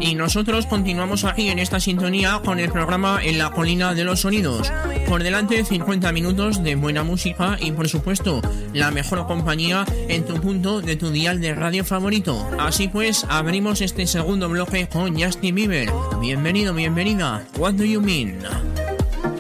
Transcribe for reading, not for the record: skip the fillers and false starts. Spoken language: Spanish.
Y nosotros continuamos aquí en esta sintonía con el programa En la Colina de los Sonidos. Por delante 50 minutos de buena música y por supuesto la mejor compañía en tu punto de tu dial de radio favorito. Así pues, abrimos este segundo bloque con Justin Bieber. Bienvenido, bienvenida. What do you mean?